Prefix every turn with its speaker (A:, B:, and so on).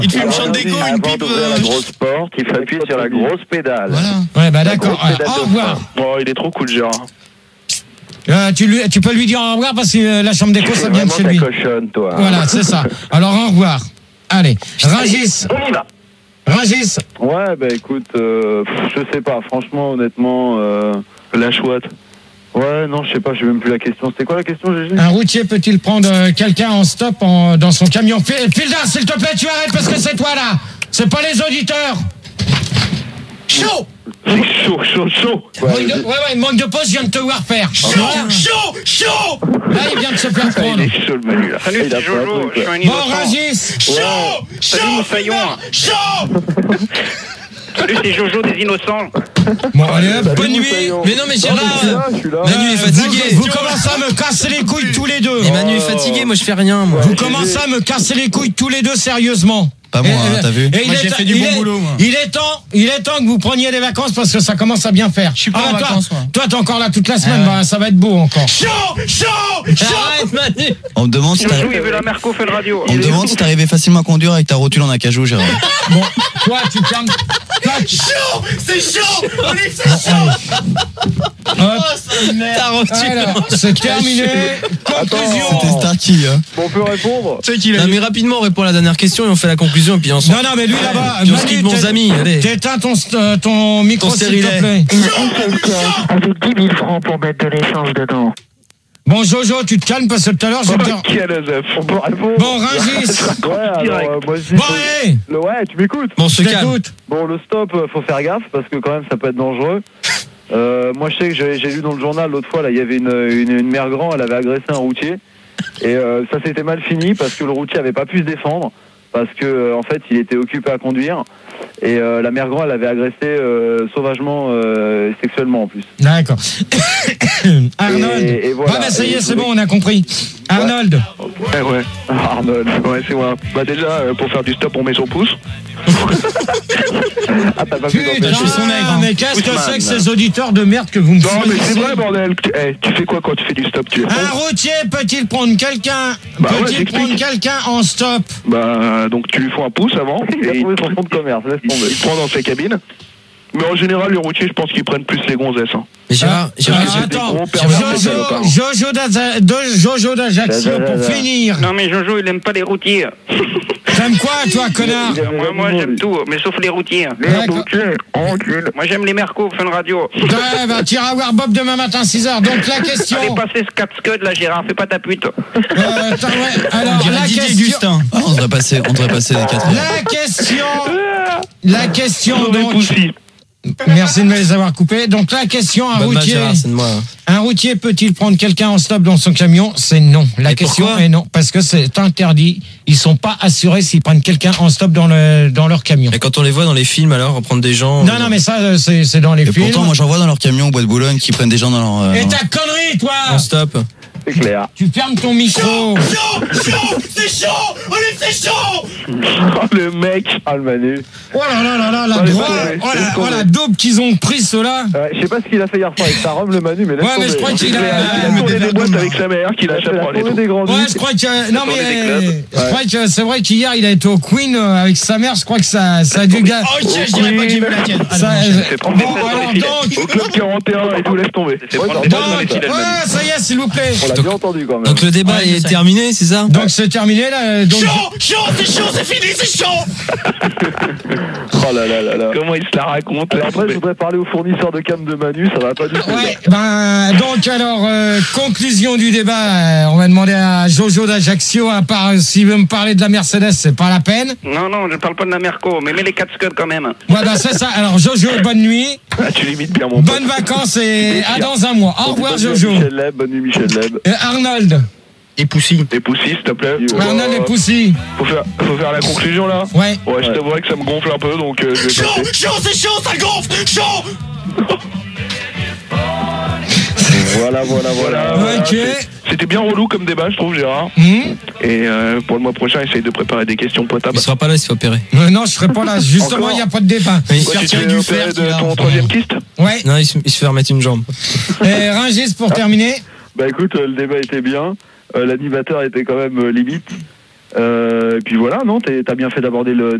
A: Il te fait une chante d'écho, une
B: Avant
A: pipe.
B: d'ouvrir la grosse porte, il faut appuyer sur la grosse pédale.
A: Voilà.
C: Ouais, bah d'accord. Au revoir.
B: Oh, il est trop cool, Gérard.
C: Tu peux lui dire au revoir parce que la chambre d'écho, ça vient de chez lui.
B: Vraiment ta cochonne, toi.
C: Voilà, c'est ça. Alors, au revoir. Allez, Rungis.
B: On y va.
C: Rungis.
D: Ouais, bah écoute, je sais pas, franchement, honnêtement,
B: La chouette.
D: ouais, non, je sais pas, j'ai même plus la question. C'était quoi la question, Gégé?
C: Un routier peut-il prendre quelqu'un en stop dans son camion? Fildar, s'il te plaît, tu arrêtes parce que c'est toi là. C'est pas les auditeurs. Chaud.
B: C'est chaud.
C: Manque de pause, je viens de te voir faire. Chaud. Là, il vient de se faire
B: Il
C: prendre.
B: est chaud, le Manu, là.
E: Salut, c'est Jojo, je suis un innocent.
C: Bon, Rungis.
E: Salut, Moussaillon. Salut, c'est Jojo des Innocents.
C: Bon, allez, hop, bonne nuit.
A: Mais non, mais Gérard.
D: Je suis là.
A: Manu est fatigué.
C: Vous commencez à me casser les couilles tous les deux.
A: Et Manu est fatigué, moi je fais rien, moi.
C: Vous commencez à me casser les couilles tous les deux sérieusement.
F: Pas moi, hein, t'as vu?
A: Moi, j'ai fait du bon boulot, moi.
C: Il est temps que vous preniez des vacances parce que ça commence à bien faire.
A: Je suis pas en vacances, moi.
C: Toi, t'es encore là toute la semaine,
A: ouais.
C: bah, ça va être beau encore.
A: Arrête, Manu.
F: On me demande si
E: Jojo, il veut la Merco, fait le radio.
F: on me demande si t'arrivais facilement à conduire avec ta rotule en acajou, Gérard.
C: Bon, toi, tu fermes.
A: C'est chaud. On est chaud. Ta rotule.
C: Voilà, c'est terminé. Conclusion.
F: C'était Starkey, hein.
D: Bon, on peut répondre?
A: Non, mais rapidement, on répond à la dernière question et on fait la conclusion et puis ensemble.
C: Non, mais lui là-bas,
A: Puis on se quitte, bons amis. Allez.
C: t'éteins ton micro,
A: Ton
C: s'il te
A: stérilet.
C: plaît.
G: Avec 10 000 francs pour mettre de l'essence dedans.
C: Bon, Jojo, tu te calmes parce que tout à l'heure, je vais te dire.
B: Quel osef.
D: On peut répondre?
C: Bon, Rungis.
D: Ouais, alors, moi aussi.
C: Bon, allez.
D: Ouais, tu m'écoutes?
A: Bon, on se
C: Je
A: calme.
C: t'écoute.
D: Bon, le stop, faut faire gaffe parce que quand même, ça peut être dangereux. Moi, je sais que j'ai lu dans le journal l'autre fois, là, il y avait une mère grand, elle avait agressé un routier. Et ça s'était mal fini parce que le routier avait pas pu se défendre. Parce que en fait, il était occupé à conduire. Et la mère grand, elle avait agressé sauvagement, sexuellement en plus.
C: D'accord. Arnold.
D: Et voilà.
C: Ouais, bah ça y
D: Et
C: est,
D: je
C: c'est bon,
D: voulais-
C: on a compris. Arnold.
B: Ouais.
D: Arnold.
B: Ouais, c'est moi. Bah, déjà, pour faire du stop, on met son pouce.
D: Ah, t'as pas pu
C: Putain,
D: l'empêcher.
A: son nègre, hein.
C: mais qu'est-ce que
B: Whitman.
C: c'est que ces auditeurs de merde que vous me
B: Non, mais c'est
C: fournissez?
B: vrai, bordel. Tu fais quoi quand tu fais du stop? Tu es
C: Un routier peut-il prendre quelqu'un
B: Bah ouais,
C: Peut-il
B: j'explique.
C: prendre quelqu'un en stop?
B: Bah, donc tu lui fais un pouce avant.
D: Il a
B: Et
D: trouvé son fonds de commerce, laisse
B: il
D: tomber.
B: prend dans sa cabine. Mais en général, les routiers, je pense qu'ils prennent plus les gonzesses. Hein.
A: Mais Gérard,
C: Attends,
B: gros pervers, ces salopards.
C: Jojo d'Ajaccio pour finir.
E: Non, mais Jojo, il aime pas les routiers.
C: T'aimes quoi, toi, connard?
E: Moi, j'aime tout, mais sauf les routiers.
C: D'accord.
E: Moi, j'aime les Merco, Fun Radio.
C: Ouais, bah, tu iras voir Bob demain matin 6h. Donc, la question.
E: Allez, passez ce 4 scud, là, Gérard, fais pas ta pute.
C: Attends, ouais. Alors, la
A: Didier
C: question.
A: Gustin.
F: Ah, on devrait passer les 4 heures.
C: La question,
B: J'aurais
C: donc.
B: poussi.
C: Merci de me les avoir coupés. Donc, la question,
A: Bonne match, Gérard, c'est de moi.
C: un routier peut-il prendre quelqu'un en stop dans son camion? C'est non. La
A: Et
C: question
A: pourquoi
C: est non. Parce que c'est interdit. Ils sont pas assurés s'ils prennent quelqu'un en stop dans leur camion.
A: Et quand on les voit dans les films, alors, prendre des gens.
C: Non, mais ça, c'est dans les
F: Et
C: films.
F: pourtant, moi, j'en vois dans leur camion au bois de Boulogne qui prennent des gens dans leur.
C: Et ta connerie, toi!
A: En stop.
D: C'est clair.
C: Tu fermes ton micro.
B: Oh, le mec.
D: Ah, le Manu.
C: Oh là là, la
D: Ouais,
C: droite.
D: ouais,
C: Oh la daube qu'ils ont pris, ceux-là.
D: Je sais pas ce qu'il a fait hier soir avec sa Rome, le Manu, mais laisse
C: Ouais, mais
D: tomber.
C: je crois qu'il
B: Il a tourné des boîtes avec sa mère, qu'il a
D: Il a
B: chaperonné.
D: tourné des grands
C: Ouais,
D: ducs.
C: je crois que. Non,
B: Dans les
C: mais.
B: clubs.
C: Je crois que c'est vrai qu'hier, il a été au Queen avec sa mère. Je crois que ça a dû gars.
A: Ok, je dirais pas qu'il veut la tienne.
B: C'est prendre des
C: Bon,
B: fesses dans
C: alors
B: les filets.
C: donc.
B: Au club 41 et tout, laisse tomber. C'est
D: Ouais,
B: prendre des
D: dans-
B: fesses dans les filets, le Manu.
C: Ouais, ça y est, s'il vous plaît.
D: On l'a bien entendu quand même.
A: Donc le débat est terminé, c'est ça?
C: Donc c'est terminé là. Donc...
D: Oh là là là là.
B: Comment il se la raconte?
D: Alors après, je voudrais parler au fournisseur de cam de Manu, ça va pas du tout.
C: Ouais, ben donc alors conclusion du débat, on va demander à Jojo d'Ajaccio, à part s'il veut me parler de la Mercedes, c'est pas la peine.
E: Non, je parle pas de la Merco, mais mets les 4 scud quand même.
C: Ouais, ben c'est ça. Alors Jojo, bonne nuit,
B: Ah, tu limites bien mon pote.
C: bonnes vacances et à dans un mois. Au revoir Jojo.
D: Michel Leb, bonne nuit Michel Leb.
C: Arnold.
A: Et Poussy.
B: Des poussis, s'il te plaît.
C: Arnold et Poussy.
B: Faut faire la conclusion là.
C: Ouais.
B: Ouais, je t'avouerais que ça me gonfle un peu, donc je vais passer.
D: Voilà.
C: Ok.
B: C'était bien relou comme débat, je trouve, Gérard. Et pour le mois prochain, essaye de préparer des questions potables.
A: Il sera pas là, il se fait opérer.
C: Non, je serai pas là. Justement, il n'y a pas de débat.
A: Oui.
B: Ouais, tu te fais opérer de ton troisième kyste?
C: Ouais.
A: Non, il se fait remettre une jambe.
C: Et Rungis pour terminer.
D: Bah écoute, le débat était bien. L'animateur était quand même limite. Et puis voilà, non, t'as bien fait d'aborder le